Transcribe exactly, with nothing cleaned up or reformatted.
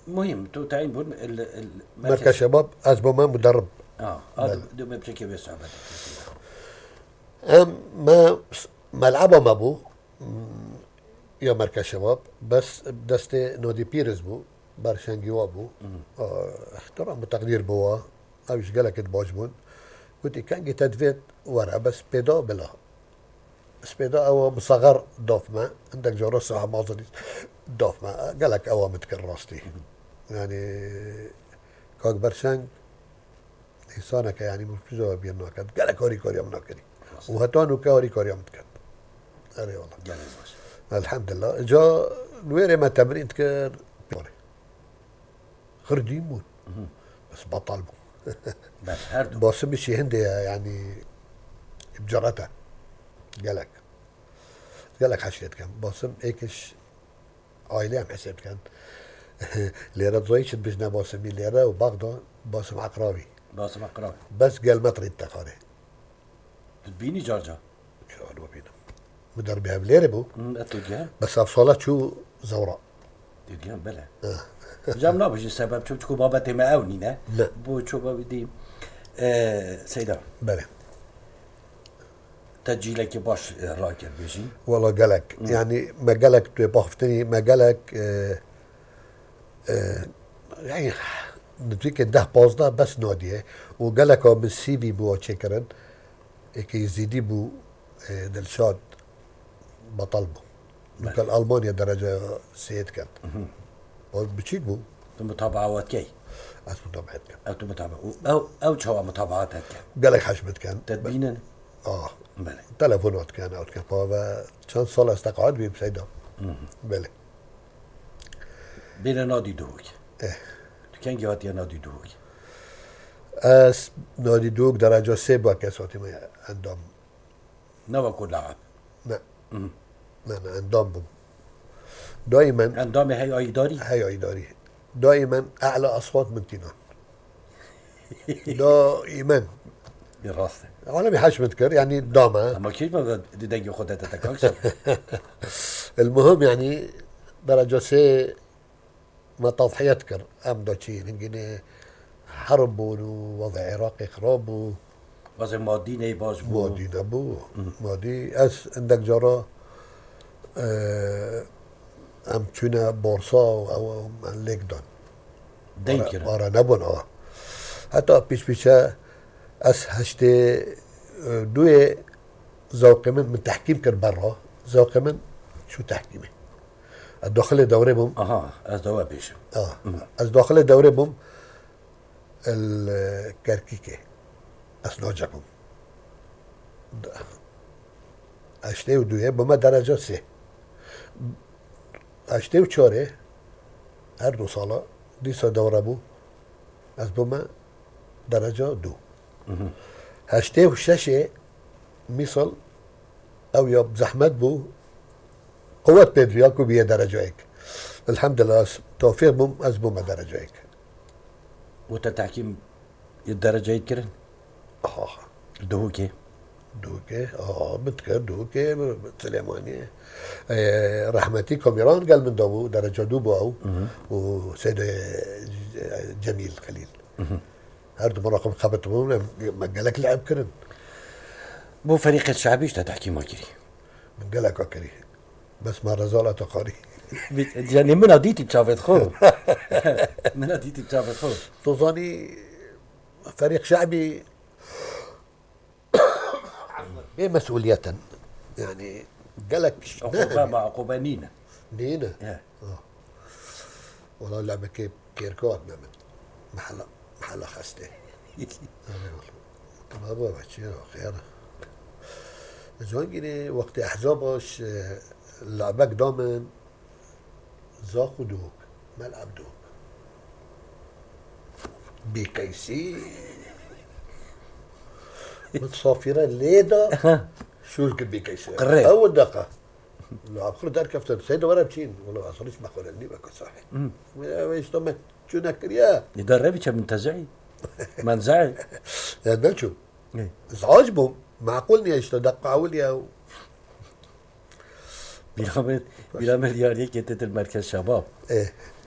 مهم تو تعين بون ال- ال- مركز شباب از بوما مدرب. اه هذا دوما بشكل بيسع بعد ام ما ملعبه ما بو يا مركز شباب بس دست نودي بيرز بو برشنجي وابو آه احترام وتقدير بوا اوش قالك باجبون قلت كان جيت ادفيت ورا بس بيدا بلا بس بيدا او مصغر دوف ما عندك جورو ساعة ماضي دوف ما قالك او متكر راستي يعني كاك برشنج انسانك يعني مش جواب يناكد قالك هوري كوريا مناكدي وهتانو كهوري كوريا متكد أري والله جامد الحمد لله جا نويري ما تمرين تكر خرديمون بس بطل بو بس هردو باسم شي هندي يعني بجرته قالك قالك حشيت كان باسم ايكش عائلة حسيت كان ليرة زويش بجنا باسمي ليرة وبغداد باسم عقراوي باسم أقرأ بس قال ما تريد تقاري تبيني جارجا شو بينا مدربها بليرة بو أتوجه بس أفصالات شو زوراء تلقى بلا جام نابش السبب شو تكون بابا تما أوني نا لا. بو شو بابا دي آه سيدا بلى تجيلك باش راكر بيجي والله قالك يعني ما قالك باختني ما قالك آه آه يعني نتويك ده بازده بس ناديه وقالك من السي في بو تشيكرن كي يزيدي بو آه دلشاد بطلبه كان المانيا درجه سيد كان بتشيك بو متابعة واتكي اسمه متابعت كان أو متابعة أو أو شو متابعات هكا قالك حشمت كان تدبينا اه بلى تلفونات كان او كان فهو كان صار استقعد بي بسيدا بلى بين نادي دوك ايه كان جهات يا نادي دوك اس نادي دوك درجه سه با كساتي ما عندهم نوا كل لاعب لا ما أنا عندهم بو دائما عندهم هي أي داري هي إداري دائما أعلى أصوات من تينان دائما بالراسة أنا بحاش متكر يعني داما أما كيف ما بدي خدها تتكاكسر المهم يعني درجة سي ما تضحية تكر أم دوتشين هنجيني حرب ووضع عراقي خراب وزي مادي ني باش بو مادي نبو مادي أس عندك جرا أم تشونا بورصة أو ليك دون دين كده بارا نبون اه حتى بيش بيشا أس هشتي دوي ذوق من من تحكيم كان برا ذوق من شو تحكيمه الداخل دوري بهم أها أزدوا بيش اه از داخل دوري بهم الكركيكه اسناجكم اشتي ودويه بما درجه سه اشتي وشوري هر دو ساله ديسا دوره بو از بما درجه دو هشتي وشاشه مثل او يا بزحمت بو قوة بيدرياكو بيه درجة هيك الحمد لله توفيق بهم از بما درجة هيك وتتحكيم الدرجة يتكرن اه دوكي دوكي اه بتكر دوكي سليماني آه رحمتي كاميران قال من دابو درجة دوبو او وسيد جميل خليل هردو مراقب خبط بهم ما قالك لعب كرن بو فريق الشعبي ايش تحكي ما كري من قالك اكري بس ما رزالة تقاري يعني من اديتي بشافت خو من اديتي بشافت خو توصاني فريق شعبي بمسؤولية يعني قالك عقوبة مع عقوبة نينا نينا اه والله لعبة كيف كيركوت نعمل محلة محلة خاستة ما أبغى بحكي خير زوجني وقت أحزابش لعبك دامن زاخو دوك ملعب دوك بكيسي متصافرة ليدا شو الك بكيسي قريب أول دقة لعب خلو دار كفتر سيدا ورا بتشين والله أصليش ما خلني بك صحيح ويش طمن شو نكريا يدربك من تزعي منزعي يا نشو ازعاج بهم معقولني ايش دقة أوليا بيرامل بيرامل يعني كتت المركز شباب ايه